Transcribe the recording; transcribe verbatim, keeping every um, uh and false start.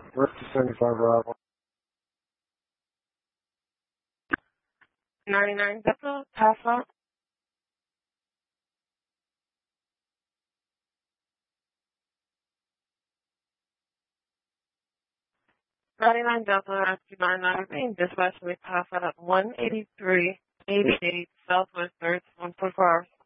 Rescue seventy-five Bravo. ninety-nine Delta, pass out. ninety-nine Delta, Rescue nine nine, being dispatched with pass out at one eighty-three eighty-eight Southwest third, one point four hours.